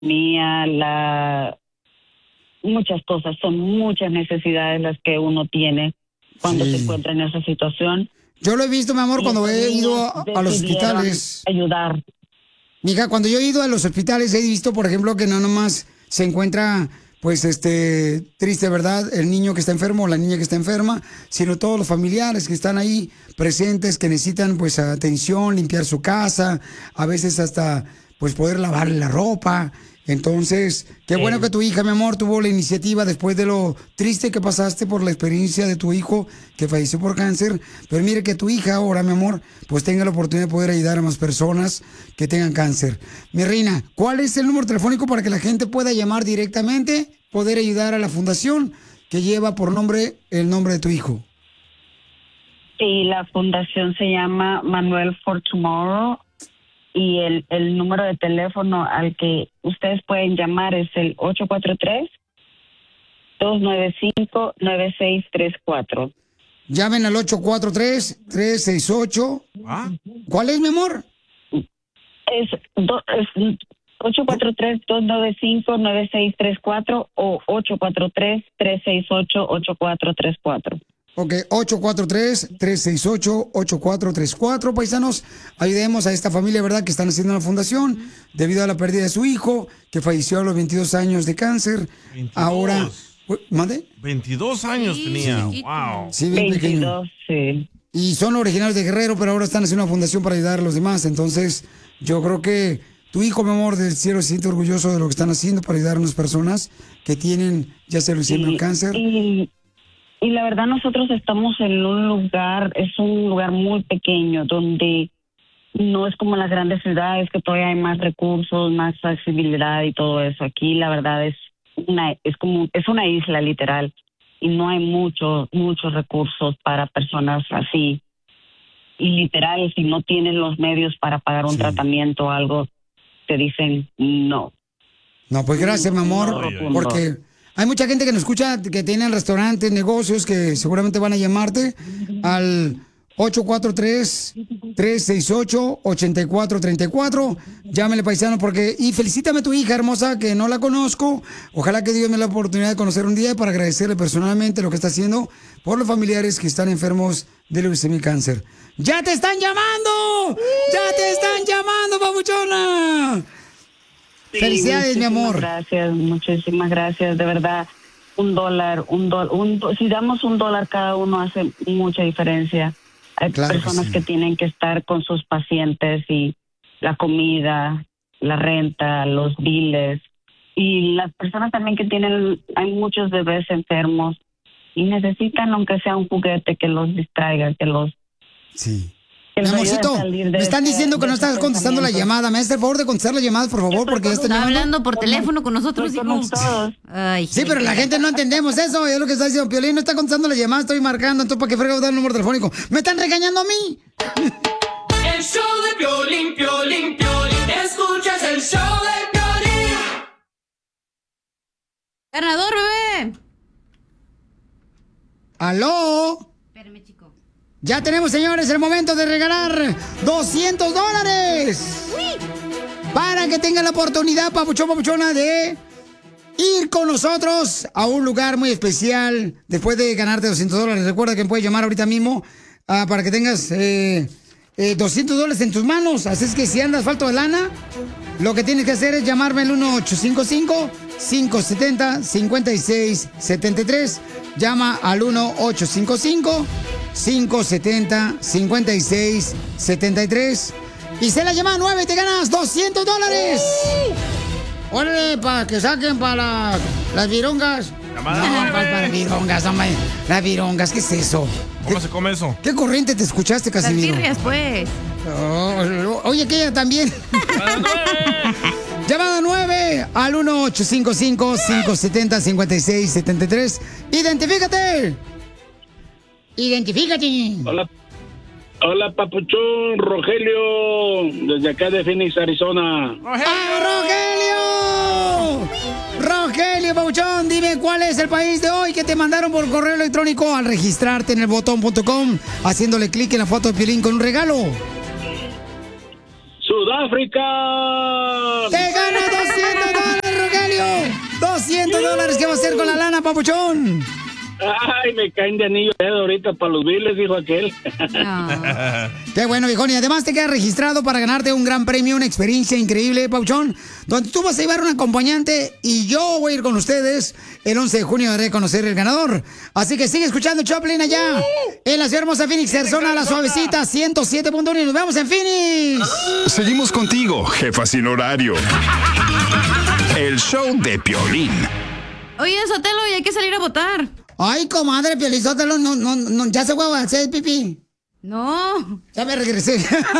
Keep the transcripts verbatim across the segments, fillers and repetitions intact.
comida, la muchas cosas, son muchas necesidades las que uno tiene cuando Sí. se encuentra en esa situación. Yo lo he visto, mi amor, Y cuando esas he niñas ido a, a los decidieron hospitales. ayudar. Mija, cuando yo he ido a los hospitales he visto, por ejemplo, que no nomás se encuentra, pues, este, triste, ¿verdad? El niño que está enfermo o la niña que está enferma, sino todos los familiares que están ahí presentes, que necesitan, pues, atención, limpiar su casa, a veces hasta, pues, poder lavarle la ropa. Entonces, qué bueno que tu hija, mi amor, tuvo la iniciativa después de lo triste que pasaste por la experiencia de tu hijo que falleció por cáncer. Pero mire que tu hija ahora, mi amor, pues tenga la oportunidad de poder ayudar a más personas que tengan cáncer. Mi reina, ¿cuál es el número telefónico para que la gente pueda llamar directamente, poder ayudar a la fundación que lleva por nombre el nombre de tu hijo? Sí, la fundación se llama Manuel for Tomorrow y el, el número de teléfono al que ustedes pueden llamar es el ocho cuatro tres, dos nueve cinco, nueve seis tres cuatro. Llamen al ocho cuatro tres, tres seis ocho. ¿Ah? ¿Cuál es, mi amor? Es, do, es ocho cuatro tres, dos nueve cinco, nueve seis tres cuatro o ocho cuatro tres, tres seis ocho, ocho cuatro tres cuatro. Ok, ocho cuatro tres, tres seis ocho, ocho cuatro tres cuatro, paisanos. Ayudemos a esta familia, ¿verdad?, que están haciendo la fundación debido a la pérdida de su hijo, que falleció a los veintidós años de cáncer. veintidós. Ahora, ¿mande? veintidós años Sí, tenía. chiquito. Wow. Sí, bien pequeño. veintidós, sí. Y son originarios de Guerrero, pero ahora están haciendo una fundación para ayudar a los demás. Entonces, yo creo que tu hijo, mi amor, del cielo, se siente orgulloso de lo que están haciendo para ayudar a unas personas que tienen, ya sea leucemia o Y- cáncer. Y, y la verdad nosotros estamos en un lugar, es un lugar muy pequeño donde no es como en las grandes ciudades que todavía hay más recursos, más accesibilidad y todo eso. Aquí la verdad es una es como es una isla literal y no hay muchos muchos recursos para personas así. Y literal, si no tienes los medios para pagar un Sí. tratamiento o algo, te dicen no. No, pues gracias, mi amor, rotundo. porque hay mucha gente que nos escucha que tienen restaurantes, negocios, que seguramente van a llamarte al ocho cuatro tres, tres seis ocho, ocho cuatro tres cuatro. Llámele, paisano, porque... Y felicítame a tu hija hermosa, que no la conozco. Ojalá que Dios me dé la oportunidad de conocer un día para agradecerle personalmente lo que está haciendo por los familiares que están enfermos de leucemia y cáncer. ¡Ya te están llamando! ¡Ya te están llamando, papuchona! Sí, Felicidades, mi muchísimas amor. Gracias, muchísimas gracias. De verdad, un dólar, un dólar, un, si damos un dólar cada uno hace mucha diferencia. Hay Claro que personas sí. que tienen que estar con sus pacientes y la comida, la renta, los biles. Y las personas también que tienen, hay muchos bebés enfermos y necesitan aunque sea un juguete que los distraiga, que los... Sí. que Mi los ayude a amorcito, salir de me están ese- diciendo que de no ese estás contestando la pensamiento. llamada. Me haces el favor de contestar las llamadas, por favor, porque ya están Está llamando. hablando por teléfono con nosotros, Estoy hijo. con todos. Ay, Sí, pero la gente no entendemos eso. Es lo que está diciendo Piolín. No está contestando las llamadas, estoy marcando. Entonces, ¿para qué frego dar el número telefónico? ¡Me están regañando a mí! El show de Piolín, Piolín, Piolín. Escuchas el show de Piolín. Ganador, bebé. ¡Aló! Espérame, chico. Ya tenemos, señores, el momento de regalar doscientos dólares. Para que tengan la oportunidad, papuchón, papuchona, de ir con nosotros a un lugar muy especial después de ganarte doscientos dólares. Recuerda que me puedes llamar ahorita mismo ah, para que tengas eh, eh, doscientos dólares en tus manos. Así es que si andas falto de lana, lo que tienes que hacer es llamarme al uno ocho cinco cinco, cinco siete cero, cinco seis siete tres. Llama al uno ocho cinco cinco, cinco siete cero, cinco seis siete tres. Y se la llama nueve y te ganas doscientos dólares. Órale, para que saquen para las virongas. Llamada No, nueve. para, para virongas, hombre. Las virongas, ¿qué es eso? ¿Cómo se come eso? ¿Qué corriente te escuchaste, Las Casimiro? birrias, pues. Oh, oye, que ella también. Llamada nueve al uno ocho cinco cinco, cinco siete cero, cinco seis siete tres. ¡Identifícate! ¡Identifícate! Hola, hola Papuchón, Rogelio, desde acá de Phoenix, Arizona. ¡Ah, Rogelio! Rogelio, Pabuchón, dime cuál es el país de hoy que te mandaron por correo electrónico al registrarte en el botón punto com, haciéndole clic en la foto de Piolín con un regalo. Sudáfrica. ¡Te ganas doscientos dólares! llama, papuchón? Ay, me caen de anillo de dedo ahorita para los biles, dijo aquel. Qué bueno, viejón. Y además te quedas registrado para ganarte un gran premio, una experiencia increíble, Pauchón, donde tú vas a llevar un acompañante y yo voy a ir con ustedes el once de junio a reconocer el ganador. Así que sigue escuchando Choplin allá en la ciudad hermosa Phoenix, Arizona, la suavecita ciento siete punto uno y nos vemos en Phoenix. Seguimos contigo, jefa sin horario. El show de Piolín. Oye, Sotelo, y hay que salir a votar. Ay, comadre, Piolín Sotelo, no, no, no, ya se fue a hacer pipí. No. Ya me regresé.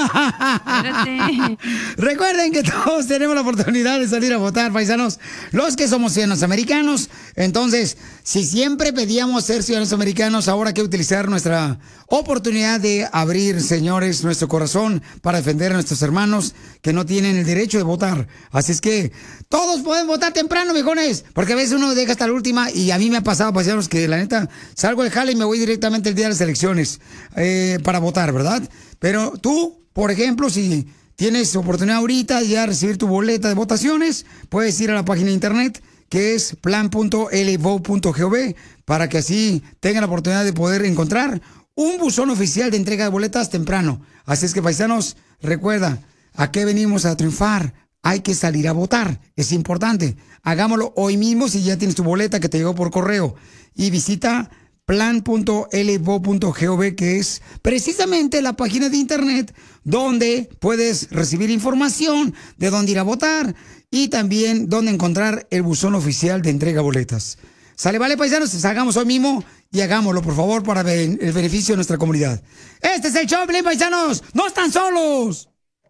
Recuerden que todos tenemos la oportunidad de salir a votar, paisanos. Los que somos ciudadanos americanos. Entonces, si siempre pedíamos ser ciudadanos americanos, ahora hay que utilizar nuestra oportunidad de abrir, señores, nuestro corazón para defender a nuestros hermanos que no tienen el derecho de votar. Así es que todos pueden votar temprano, viejones. Porque a veces uno deja hasta la última y a mí me ha pasado, paisanos, que la neta salgo del jale y me voy directamente el día de las elecciones. Eh, para votar, ¿verdad? Pero tú, por ejemplo, si tienes oportunidad ahorita de ya recibir tu boleta de votaciones, puedes ir a la página de internet que es plan punto l vote punto gov para que así tengan la oportunidad de poder encontrar un buzón oficial de entrega de boletas temprano. Así es que, paisanos, recuerda, ¿a qué venimos a triunfar? Hay que salir a votar, es importante. Hagámoslo hoy mismo si ya tienes tu boleta que te llegó por correo y visita plan punto l vote punto gov, que es precisamente la página de internet donde puedes recibir información de dónde ir a votar y también dónde encontrar el buzón oficial de entrega de boletas. Sale, vale, paisanos, hagamos hoy mismo y hagámoslo, por favor, para el beneficio de nuestra comunidad. Este es el show, paisanos, no están solos.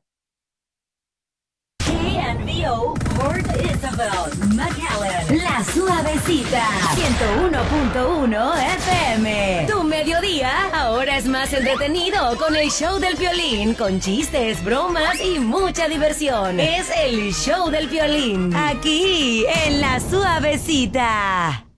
K B O Port Isabel, McAllen, La Suavecita, ciento uno punto uno F M. Tu mediodía ahora es más entretenido con el show del Piolín, con chistes, bromas y mucha diversión. Es el show del Piolín, aquí en La Suavecita.